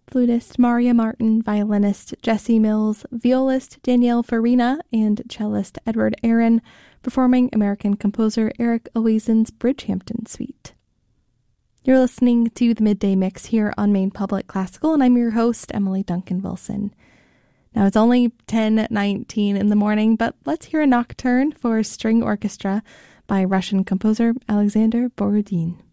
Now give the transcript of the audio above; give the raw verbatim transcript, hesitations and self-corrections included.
flutist Maria Martin, violinist Jesse Mills, violist Danielle Farina, and cellist Edward Aaron, performing American composer Eric Oasen's Bridgehampton Suite. You're listening to the Midday Mix here on Maine Public Classical, and I'm your host, Emily Duncan Wilson. Now, it's only ten nineteen in the morning, but let's hear a nocturne for string orchestra by Russian composer Alexander Borodin.